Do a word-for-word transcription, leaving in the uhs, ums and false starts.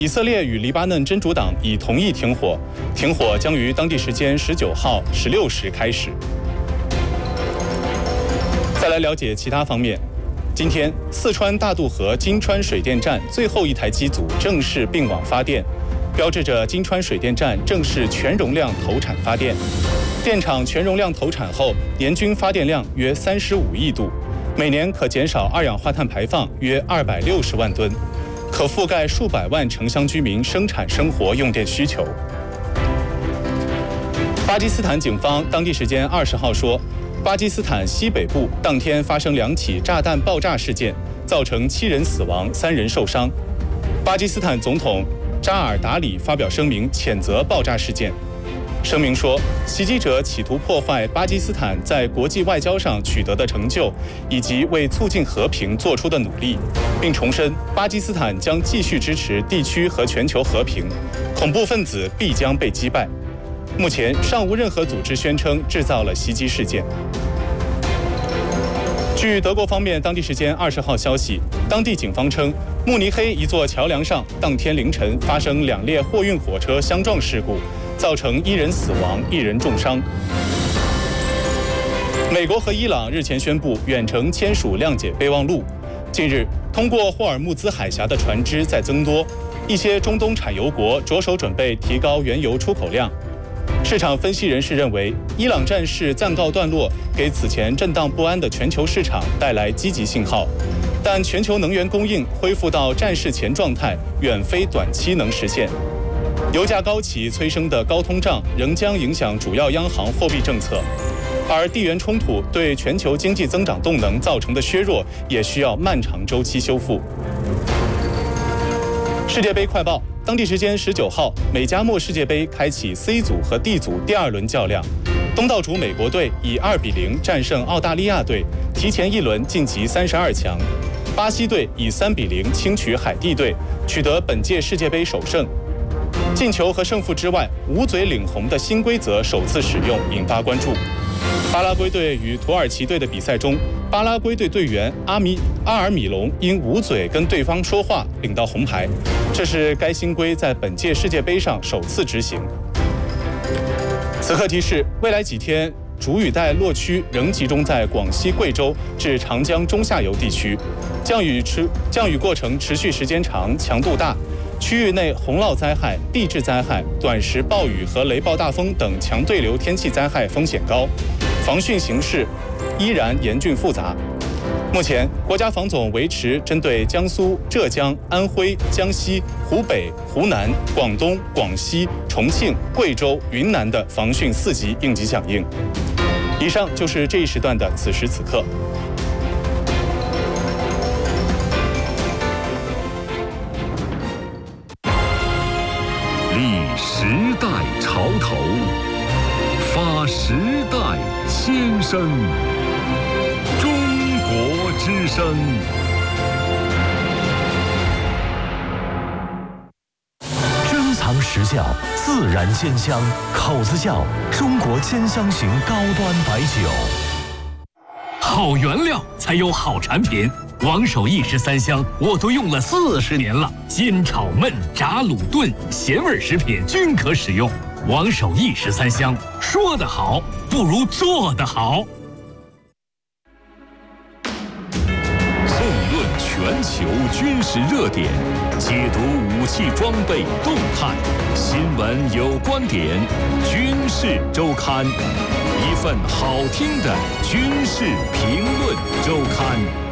以色列与黎巴嫩真主党已同意停火，停火将于当地时间十九号十六时开始。再来了解其他方面。今天，四川大渡河金川水电站最后一台机组正式并网发电，标志着金川水电站正式全容量投产发电。电厂全容量投产后，年均发电量约三十五亿度，每年可减少二氧化碳排放约二百六十万吨，可覆盖数百万城乡居民生产生活用电需求。巴基斯坦警方当地时间二十号说，巴基斯坦西北部当天发生两起炸弹爆炸事件，造成七人死亡、三人受伤。巴基斯坦总统扎尔达里发表声明谴责爆炸事件。声明说，袭击者企图破坏巴基斯坦在国际外交上取得的成就，以及为促进和平做出的努力，并重申巴基斯坦将继续支持地区和全球和平，恐怖分子必将被击败。目前尚无任何组织宣称制造了袭击事件。据德国方面当地时间二十号消息，当地警方称，慕尼黑一座桥梁上当天凌晨发生两列货运火车相撞事故，造成一人死亡、一人重伤。美国和伊朗日前宣布远程签署谅解备忘录。近日，通过霍尔木兹海峡的船只在增多，一些中东产油国着手准备提高原油出口量。市场分析人士认为，伊朗战事暂告段落，给此前震荡不安的全球市场带来积极信号，但全球能源供应恢复到战事前状态，远非短期能实现。油价高企催生的高通胀仍将影响主要央行货币政策，而地缘冲突对全球经济增长动能造成的削弱，也需要漫长周期修复。世界杯快报。当地时间十九号，美加墨世界杯开启 C 组和 D 组第二轮较量，东道主美国队以二比零战胜澳大利亚队，提前一轮晋级三十二强。巴西队以三比零轻取海地队，取得本届世界杯首胜。进球和胜负之外，捂嘴领红的新规则首次使用，引发关注。巴拉圭队与土耳其队的比赛中，巴拉圭队队员阿米阿尔米隆因捂嘴跟对方说话，领到红牌。这是该新规在本届世界杯上首次执行。此刻提示：未来几天，主雨带落区仍集中在广西、贵州至长江中下游地区，降雨持降雨过程持续时间长，强度大。区域内洪涝灾害、地质灾害、短时暴雨和雷暴大风等强对流天气灾害风险高，防汛形势依然严峻复杂。目前，国家防总维持针对江苏、浙江、安徽、江西、湖北、湖南、广东、广西、重庆、贵州、云南的防汛四级应急响应。以上就是这一时段的此时此刻。 立时代潮头，发时代先声。中国之声。 珍藏实窖，自然兼香，口子窖中国兼香型高端白酒。 好原料才有好产品。王守义十三香我都用了四十年了，煎炒焖炸卤炖咸味食品均可使用。王守义十三香，说得好不如做得好。 纵论全球军事热点，解读武器装备动态，新闻有观点，军事周刊，一份好听的军事评论周刊。